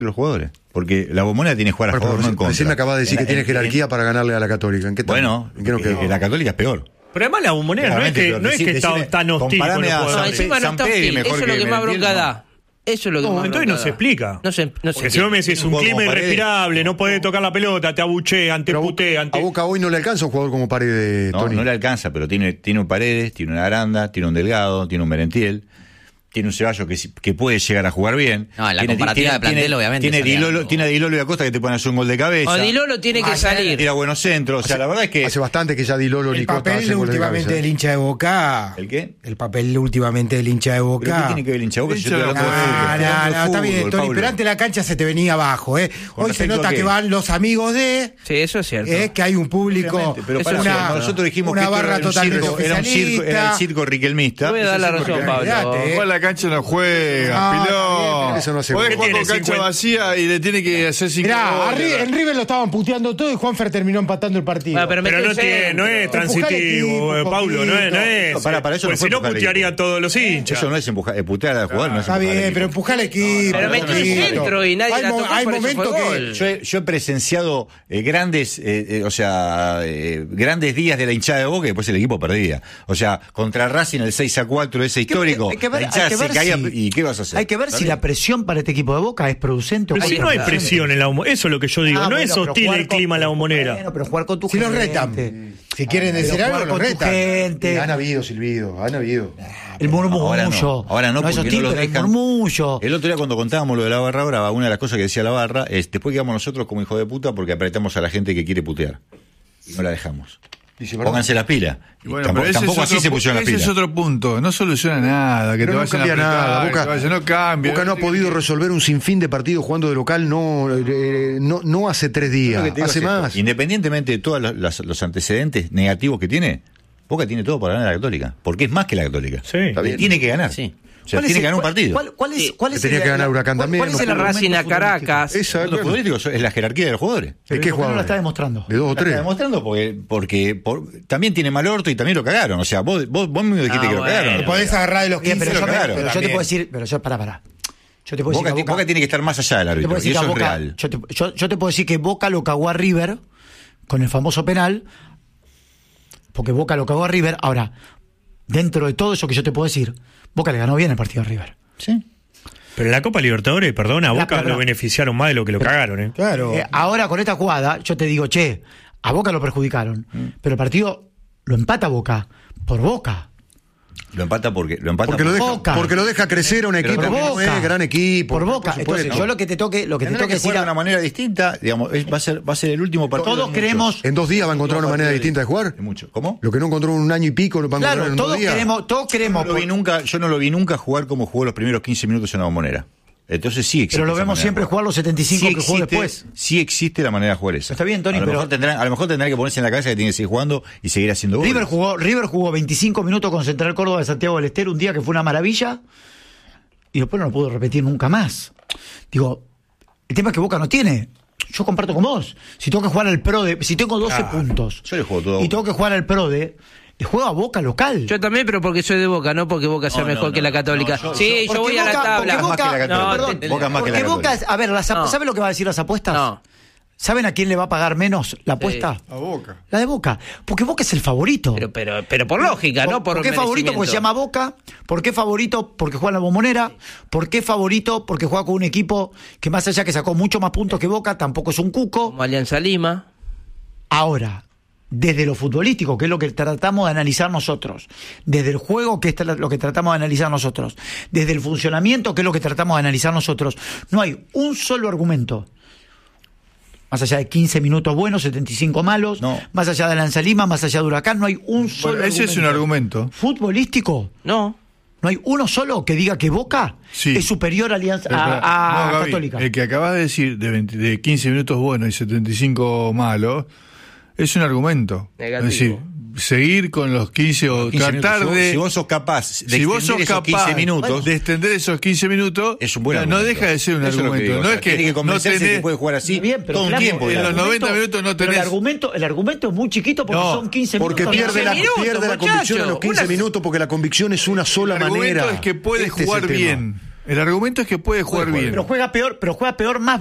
los jugadores. Porque la Bombonera tiene que jugar a favor, no en contra. Recién me acabas de decir que tiene jerarquía para ganarle a la Católica. ¿En qué bueno, ¿en qué nos quedó? La Católica es peor. Pero además la Bombonera no es que está tan hostil con los jugadores. Encima no está hostil, eso es lo que más bronca da. Eso es lo que más entonces no se explica. Porque si vos me decís un clima irrespirable, no podés tocar la pelota, te abuchean, te putean. A Boca hoy no le alcanza un jugador como Paredes, Tony. No le alcanza, pero tiene un Paredes, tiene una Aranda, tiene un Delgado, tiene un Merentiel, tiene un Ceballos que puede llegar a jugar bien. No, en la comparativa de plantel, obviamente. Tiene a Di Lolo y Acosta que te pueden hacer un gol de cabeza. O Di Lolo tiene que salir. Tira buenos centros. O sea, la verdad es que. Hace bastante que ya Di Lolo y Costa hacen goles de cabeza. El papel últimamente del hincha de Boca. ¿El qué? El papel últimamente del hincha de Boca. ¿Pero qué tiene que ver el hincha de Boca? No, está bien, Tony, pero antes la cancha se te venía abajo, ¿eh? Hoy se nota que van los amigos de. Sí, eso es cierto. Que hay un público. Pero nosotros dijimos una barra totalmente oficialista. Era el circo riquelmista. Voy a dar la razón, Pablo. Igual la cancha no juega. Pilón. Eso no se puede jugar con cancha vacía y le tiene que hacer 5 goles. En River lo estaban puteando todo y Juanfer terminó empatando el partido. Pero no es transitivo, Paulo, no es. Para eso pues si no putearían todos los hinchas. Eso no es putear al jugador, no es. Está bien, pero empujar al equipo. Pero metió el centro y nadie la tocó. Hay momentos que yo he presenciado grandes días de la hinchada de Boca y después el equipo perdía. O sea, contra Racing el 6-4 ese histórico, la hinchada se caía y ¿qué vas a hacer? Hay que ver si la presión para este equipo de Boca es producente. Pero si no hay presión en la Bombonera, eso es lo que yo digo, no es hostil el clima en la Bombonera. Bueno, pero jugar con tu gente. Si los retan. Si quieren decir algo, los retan. Gente. Han habido, Silvio, han habido. El murmullo. Ahora no, porque no los dejan. El murmullo. El otro día cuando contábamos lo de la barra brava, una de las cosas que decía la barra es, después quedamos nosotros como hijos de puta porque apretamos a la gente que quiere putear. Y no la dejamos. Pónganse las pilas. Bueno, tampoco así se pusieron las pilas. Ese es otro punto. No soluciona nada. Que pero te no cambia nada. No cambia. Boca no ha podido resolver un sinfín de partidos jugando de local no hace 3 días. Hace más. Independientemente de todos los antecedentes negativos que tiene, Boca tiene todo para ganar a la Católica. Porque es más que la Católica. Sí. Tiene que ganar. Sí. O sea, tiene que ganar un partido. ¿Cuál es tenía que ganar Huracán también. ¿Cuál es el Racing a Caracas? Los futbolísticos es la jerarquía de los jugadores. ¿De qué jugador? No lo está demostrando. De 2 o 3. Está demostrando porque también tiene mal orto y también lo cagaron. O sea, vos me dijiste que lo cagaron. Te podés agarrar de los 15. Pero yo te puedo decir, pará. Yo te puedo decir que Boca tiene que estar más allá del árbitro. Y eso es real. Yo te puedo decir que Boca lo cagó a River con el famoso penal. Porque Boca lo cagó a River. Ahora, dentro de todo eso que yo te puedo decir, Boca le ganó bien el partido a River. Sí. Pero en la Copa Libertadores, perdón, a Boca lo beneficiaron más de lo que lo cagaron, Claro. Ahora con esta jugada, yo te digo, a Boca lo perjudicaron. Pero el partido lo empata Boca, por Boca. Lo empata porque lo deja crecer a un equipo que no es gran equipo. Por Boca. Entonces, yo lo que te toque decir de una manera distinta, digamos, va a ser el último partido. Todos creemos. En 2 días va a encontrar una manera distinta de jugar. ¿Cómo? Lo que no encontró en un año y pico lo va a encontrar en 2 días. Todos queremos. Yo no lo vi nunca jugar como jugó los primeros 15 minutos en la Bombonera. Entonces sí existe. Pero lo vemos siempre jugar los 75 que jugó después. Sí existe la manera de jugar esa. Está bien, Tony, a lo mejor tendrá que ponerse en la cabeza que tiene que seguir jugando y seguir haciendo goles. River jugó 25 minutos con Central Córdoba de Santiago del Estero un día que fue una maravilla y después no lo pudo repetir nunca más. Digo, el tema es que Boca no tiene. Yo comparto con vos. Si tengo que jugar al PRODE, si tengo 12 puntos yo le juego todo. Y tengo que jugar al PRODE, le juego a Boca local. Yo también, pero porque soy de Boca, no porque Boca sea mejor que la Católica. Yo voy a la tabla. Boca más que la Católica. A ver, ¿sabe lo que va a decir las apuestas? No. ¿Saben a quién le va a pagar menos la apuesta? A Boca. La de Boca. Porque Boca es el favorito. Pero por lógica, no por ¿Por qué favorito? Porque se llama Boca. ¿Por qué favorito? Porque juega en la Bombonera. ¿Por qué favorito? Porque juega con un equipo que más allá que sacó mucho más puntos que Boca, tampoco es un cuco. Como Alianza Lima. Ahora, desde lo futbolístico, que es lo que tratamos de analizar nosotros, desde el juego, que es lo que tratamos de analizar nosotros, desde el funcionamiento, que es lo que tratamos de analizar nosotros, no hay un solo argumento, más allá de 15 minutos buenos, 75 malos, más allá de Alianza Lima, más allá de Huracán, no hay un solo argumento. Ese es un argumento. ¿Futbolístico? No hay uno solo que diga que Boca es superior a Alianza a Gaby, Católica. El que acabas de decir de 15 minutos buenos y 75 malos es un argumento. Negativo. Es decir, seguir con los 15 o 15 tratar minutos. de. Si vos sos capaz de extender esos 15 minutos. De extender esos 15 minutos, es un buen no argumento. deja de ser un Eso argumento. digo, no es que tiene que convencerse no tenés, que puede jugar así bien, pero todo claro, un tiempo. En los 90 minutos no tenés. El argumento es muy chiquito porque son 15 porque minutos. Pierde la convicción en los 15 minutos porque la convicción es una sola manera. El argumento es que puede jugar bien. El argumento es que puede jugar bien. Pero juega peor más